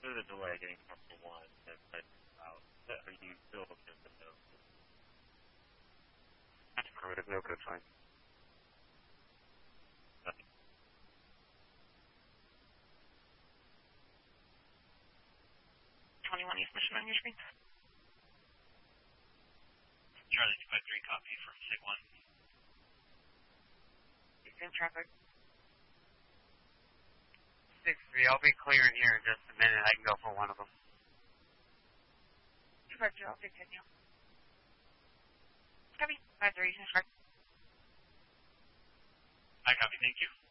after the delay getting from the one that out, are you still looking at the no? Affirmative, no code fine. Nothing. 21 East Mission on your screen. Charlie 253, copy from SIG 1. Eastern traffic. 6-3, I'll be clearing here in just a minute. I can go for one of them. 252, I'll take 10 now. Copy. 53, Eastern Shark. I copy, thank you.